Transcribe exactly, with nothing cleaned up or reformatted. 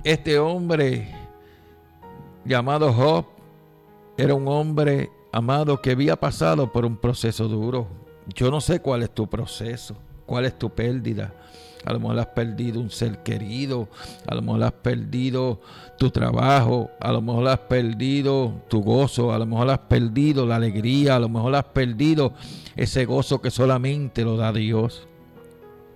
Este hombre llamado Job era un hombre, amado, que había pasado por un proceso duro. Yo no sé cuál es tu proceso, cuál es tu pérdida. A lo mejor has perdido un ser querido, a lo mejor has perdido tu trabajo, a lo mejor has perdido tu gozo, a lo mejor has perdido la alegría, a lo mejor has perdido ese gozo que solamente lo da Dios.